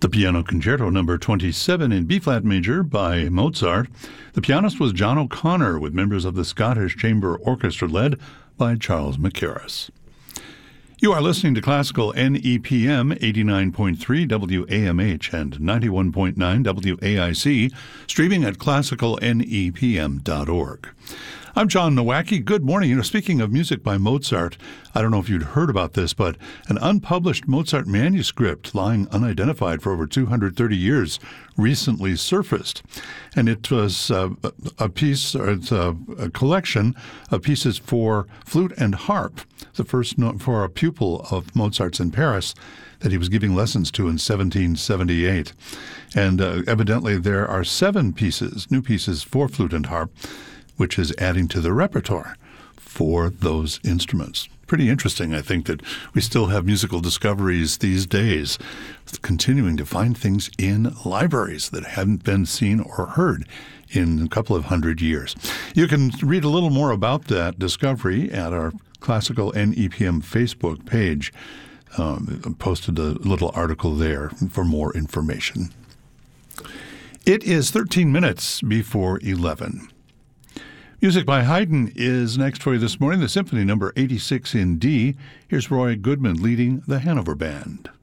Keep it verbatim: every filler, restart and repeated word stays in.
the Piano Concerto number twenty-seven in B-flat major by Mozart. The pianist was John O'Connor, with members of the Scottish Chamber Orchestra led by Charles Mackerras. You are listening to Classical N E P M, eighty-nine point three W A M H and ninety-one point nine W A I C, streaming at classical N E P M dot org. I'm John Nowacki. Good morning. You know, speaking of music by Mozart, I don't know if you'd heard about this, but an unpublished Mozart manuscript lying unidentified for over two hundred thirty years recently surfaced. And it was uh, a piece, or it's a, a collection of pieces for flute and harp, the first note for a pupil of Mozart's in Paris that he was giving lessons to in seventeen seventy-eight. And uh, evidently there are seven pieces, new pieces for flute and harp, which is adding to the repertoire for those instruments. Pretty interesting, I think, that we still have musical discoveries these days, continuing to find things in libraries that hadn't been seen or heard in a couple of hundred years. You can read a little more about that discovery at our Classical N E P M Facebook page. Um, posted a little article there for more information. It is thirteen minutes before eleven. Music by Haydn is next for you this morning, the Symphony number eighty-six in D. Here's Roy Goodman leading the Hanover Band.